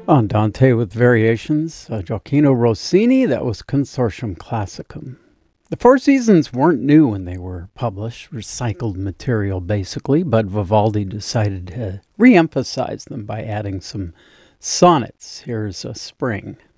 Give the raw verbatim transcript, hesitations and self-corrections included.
Andante with Variations, uh, Gioacchino Rossini, that was Consortium Classicum. The Four Seasons weren't new when they were published, recycled material basically, but Vivaldi decided to re-emphasize them by adding some sonnets. Here's a Spring.